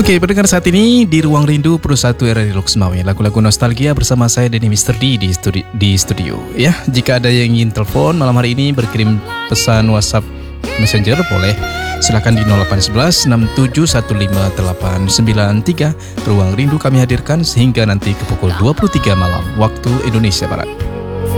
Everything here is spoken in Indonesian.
Oke, pendengar, saat ini di Ruang Rindu Pro 1 RRI Loksmawe, lagu-lagu nostalgia bersama saya Denny Mr. D di studio. Ya, jika ada yang ingin telepon malam hari ini, berkirim pesan WhatsApp Messenger boleh. Silakan di 0811 6715 893. Ruang Rindu kami hadirkan sehingga nanti ke pukul 23 malam waktu Indonesia Barat.